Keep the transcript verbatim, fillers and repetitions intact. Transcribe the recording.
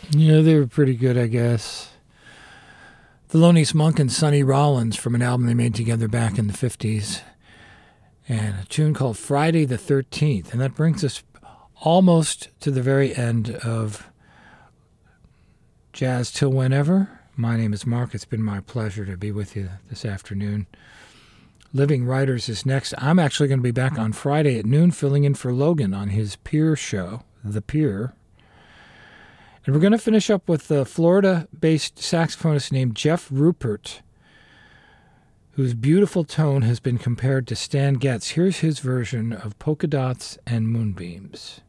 Yeah, they were pretty good, I guess. Thelonious Monk and Sonny Rollins from an album they made together back in the fifties. And a tune called Friday the thirteenth. And that brings us almost to the very end of Jazz Till Whenever. My name is Mark. It's been my pleasure to be with you this afternoon. Living Writers is next. I'm actually going to be back on Friday at noon filling in for Logan on his Pier show, The Pier. And we're going to finish up with a Florida-based saxophonist named Jeff Rupert, whose beautiful tone has been compared to Stan Getz. Here's his version of Polka Dots and Moonbeams.